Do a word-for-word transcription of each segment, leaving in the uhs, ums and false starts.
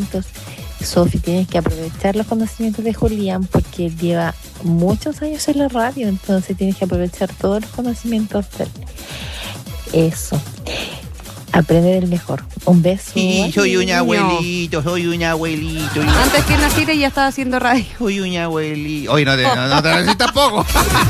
conocimientos. Sofi, tienes que aprovechar los conocimientos de Julián porque él lleva muchos años en la radio, entonces tienes que aprovechar todos los conocimientos de él. Eso. Aprende del mejor. Un beso. Sí, soy un abuelito, soy un abuelito. Antes que naciera ya estaba haciendo radio. Soy un abuelito. Oye, no te, no, no te necesitas poco.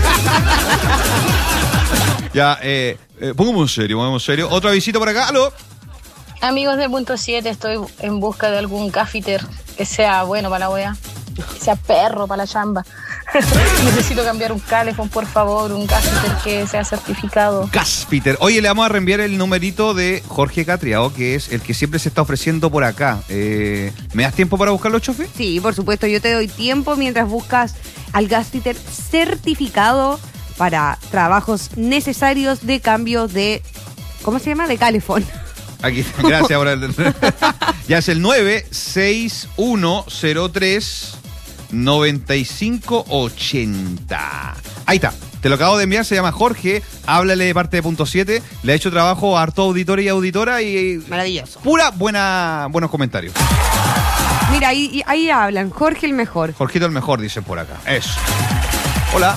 Ya, eh, eh, pongamos en serio, pongamos en serio. Otro avisito por acá, ¿aló? Amigos de Punto siete, estoy en busca de algún gaffiter que sea bueno para la wea, que sea perro para la chamba. Necesito cambiar un calefón, por favor, un gaffiter que sea certificado. Gaffiter. Oye, le vamos a reenviar el numerito de Jorge Catriao, que es el que siempre se está ofreciendo por acá. Eh, ¿Me das tiempo para buscarlo, chofe? Sí, por supuesto, yo te doy tiempo mientras buscas al gaffiter certificado para trabajos necesarios de cambio de... ¿Cómo se llama? De calefón. Aquí, gracias por el... Ya es el nueve seis uno cero tres nueve cinco ochenta. Ahí está. Te lo acabo de enviar, se llama Jorge. Háblale de parte de Punto siete. Le ha hecho trabajo a harto auditor y auditora y... Maravilloso. Pura buena, buenos comentarios. Mira, ahí, ahí hablan. Jorge el mejor. Jorgito el mejor, dicen por acá. Eso. Hola.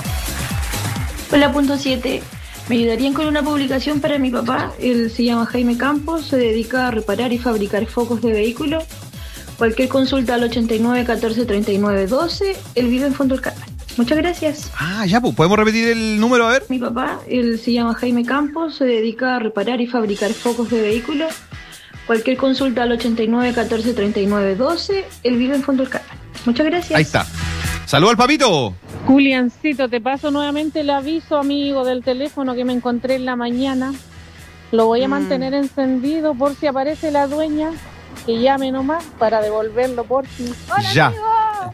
Hola, Punto siete. ¿Me ayudarían con una publicación para mi papá? Él se llama Jaime Campos, se dedica a reparar y fabricar focos de vehículos. Cualquier consulta al ochenta y nueve catorce treinta y nueve doce. Él vive en Fondo del Carmen. Muchas gracias. Ah, ya, pues, ¿podemos repetir el número? A ver. Mi papá, él se llama Jaime Campos, se dedica a reparar y fabricar focos de vehículos. Cualquier consulta al ochenta y nueve catorce treinta y nueve doce. Él vive en Fondo del Carmen. Muchas gracias. Ahí está. ¡Saludos al papito! Juliancito, te paso nuevamente el aviso, amigo, del teléfono que me encontré en la mañana. Lo voy a mm. mantener encendido por si aparece la dueña, que llame nomás para devolverlo por ti. ¡Hola, ya. amigo!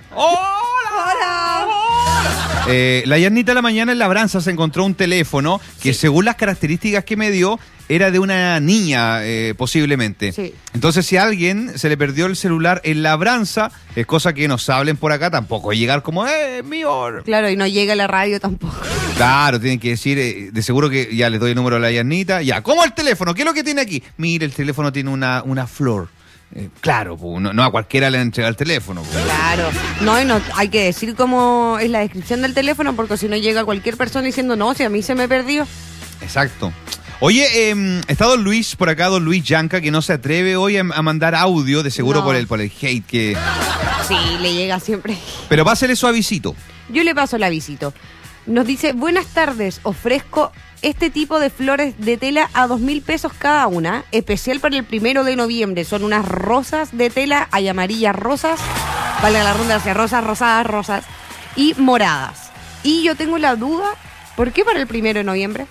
¡Hola! ¡Hola! Eh, la Yarnita de la mañana en Labranza se encontró un teléfono que, sí, según las características que me dio, era de una niña, eh, posiblemente. Sí. Entonces, si a alguien se le perdió el celular en Labranza, es cosa que nos hablen por acá, tampoco llegar como, ¡eh, mío! Claro, y no llega a la radio tampoco. Claro, tienen que decir, eh, de seguro que ya les doy el número a la Yarnita. Ya, ¿cómo el teléfono? ¿Qué es lo que tiene aquí? Mire, el teléfono tiene una, una flor. Eh, claro, pues, no, no a cualquiera le entrega el teléfono. Pues. Claro, no, y no, hay que decir cómo es la descripción del teléfono, porque si no llega cualquier persona diciendo, no, si a mí se me perdió. Exacto. Oye, eh, está don Luis por acá, don Luis Yanca, que no se atreve hoy a, a mandar audio, de seguro no. por el por el hate que... Sí, le llega siempre. Pero pásale su avisito. Yo le paso el avisito. Nos dice, buenas tardes, ofrezco este tipo de flores de tela a dos mil pesos cada una, especial para el primero de noviembre. Son unas rosas de tela, hay amarillas rosas, valga la redundancia, rosas, rosadas, rosas, y moradas. Y yo tengo la duda, ¿por qué para el primero de noviembre?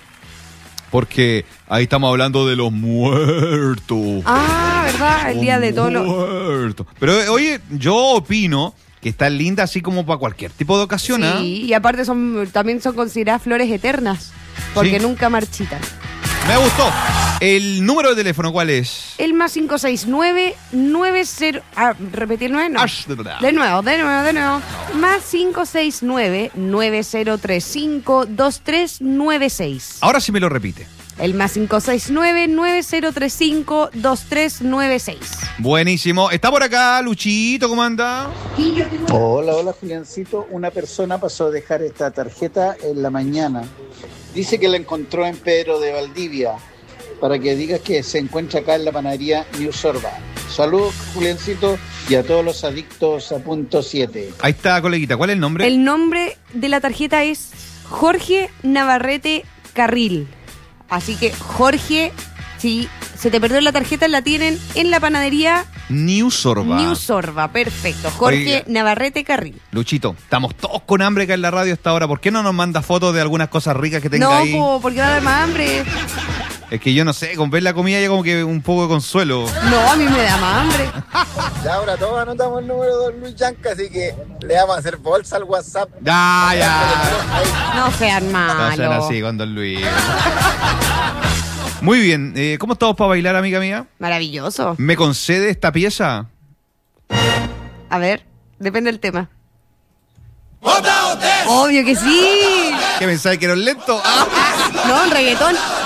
Porque ahí estamos hablando de los muertos. Ah, ¿verdad? El día de todos los muertos. Pero oye, yo opino que está linda así como para cualquier tipo de ocasión. Sí, ¿eh? Y aparte son también son consideradas flores eternas, porque sí. nunca marchitan. Me gustó. ¿El número de teléfono cuál es? El más cinco seis nueve nueve cero... Ah, ¿repetir nueve? No. De nuevo, de nuevo, de nuevo. No. Más cinco seis nueve nueve cero tres cinco dos tres nueve seis. Ahora sí me lo repite. El más cinco seis nueve nueve cero tres cinco dos tres nueve seis. Buenísimo. Está por acá Luchito, ¿cómo anda? Hola, hola Juliancito. Una persona pasó a dejar esta tarjeta en la mañana. Dice que la encontró en Pedro de Valdivia, para que digas que se encuentra acá en la panadería New Sorba. Saludos, Juliancito, y a todos los adictos a Punto siete. Ahí está, coleguita. ¿Cuál es el nombre? El nombre de la tarjeta es Jorge Navarrete Carril. Así que, Jorge, si se te perdió la tarjeta, la tienen en la panadería New Sorba. New Sorba, perfecto. Jorge Oiga, Navarrete Carril. Luchito, estamos todos con hambre acá en la radio hasta ahora. ¿Por qué no nos manda fotos de algunas cosas ricas que tenga no, ahí? No, porque va a dar más hambre. Es que yo no sé, con ver la comida ya como que un poco de consuelo. No, a mí me da más hambre. Ya ahora todos anotamos el número de don Luis Yanca, así que le vamos a hacer bolsa al WhatsApp. Ya, ya. No sean malos. No sean así con don Luis. Muy bien, eh, ¿cómo estamos para bailar, amiga mía? Maravilloso. ¿Me concede esta pieza? A ver, depende del tema. ¡Obvio que sí! ¿Qué pensaba que era un lento? No, un reggaetón.